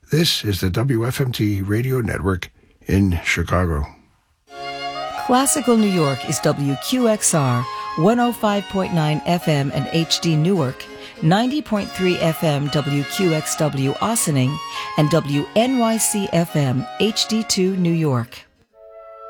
This is the WFMT Radio Network in Chicago. Classical New York is WQXR, 105.9 FM and HD Newark, 90.3 FM WQXW Ossining, and WNYC FM HD2 New York.